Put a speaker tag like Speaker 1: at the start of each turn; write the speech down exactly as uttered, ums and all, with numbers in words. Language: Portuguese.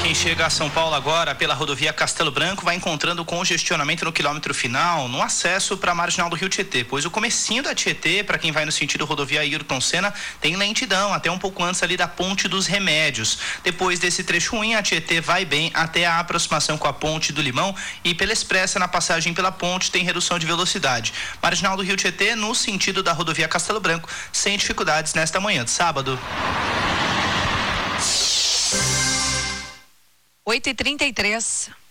Speaker 1: Quem chega a São Paulo agora pela rodovia Castelo Branco vai encontrando congestionamento no quilômetro final, no acesso para a marginal do Rio Tietê, pois o comecinho da Tietê, para quem vai no sentido rodovia Ayrton Senna, tem lentidão, até um pouco antes ali da Ponte dos Remédios. Depois desse trecho ruim, a Tietê vai bem até a aproximação com a Ponte do Limão e pela Expressa, na passagem pela ponte, tem redução de velocidade. Marginal do Rio Tietê, no sentido da rodovia Castelo Branco, sem dificuldades nesta manhã de sábado.
Speaker 2: oito e trinta e três.